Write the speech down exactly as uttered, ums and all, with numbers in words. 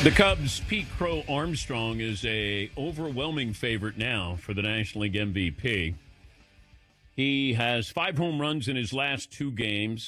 The Cubs' Pete Crow Armstrong is a overwhelming favorite now for the National League M V P. He has five home runs in his last two games.